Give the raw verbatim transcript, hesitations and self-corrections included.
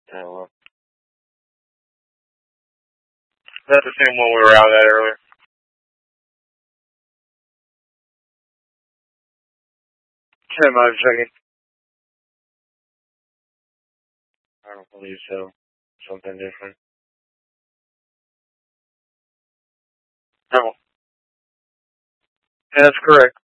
Oh, well. That's the same one we were out at earlier. Ten miles a second. I don't believe so. Something different. No. That's correct.